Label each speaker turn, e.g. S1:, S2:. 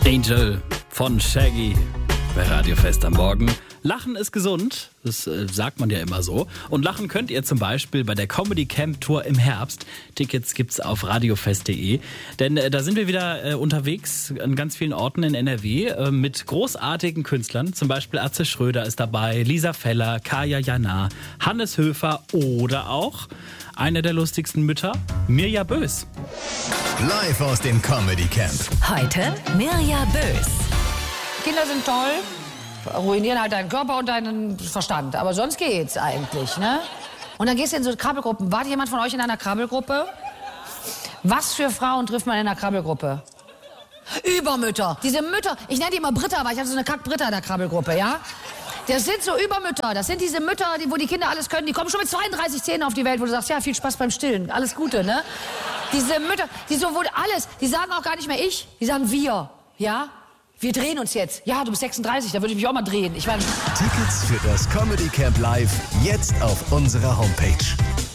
S1: Angel von Shaggy bei Radio Fest am Morgen. Lachen ist gesund, das sagt man ja immer so. Und lachen könnt ihr zum Beispiel bei der Comedy Camp Tour im Herbst. Tickets gibt's auf radiofest.de. Denn da sind wir wieder unterwegs an ganz vielen Orten in NRW mit großartigen Künstlern. Zum Beispiel Atze Schröder ist dabei, Lisa Feller, Kaya Jana, Hannes Höfer oder auch eine der lustigsten Mütter, Mirja Bös.
S2: Live aus dem Comedy Camp.
S3: Heute Mirja Bös.
S4: Kinder sind toll, ruinieren halt deinen Körper und deinen Verstand. Aber sonst geht's eigentlich, ne? Und dann gehst du in so Krabbelgruppen. War jemand von euch in einer Krabbelgruppe? Was für Frauen trifft man in einer Krabbelgruppe? Übermütter. Diese Mütter, ich nenne die immer Britta, weil ich hatte so eine Kack-Britta in der Krabbelgruppe, ja? Das sind so Übermütter. Das sind diese Mütter, wo die Kinder alles können. Die kommen schon mit 32 Zähnen auf die Welt, wo du sagst, ja, viel Spaß beim Stillen. Alles Gute, ne? Diese Mütter, die so wohl alles, die sagen auch gar nicht mehr ich, die sagen wir, ja? Wir drehen uns jetzt. Ja, du bist 36, da würde ich mich auch mal drehen.
S2: Tickets für das Comedy Camp Live jetzt auf unserer Homepage.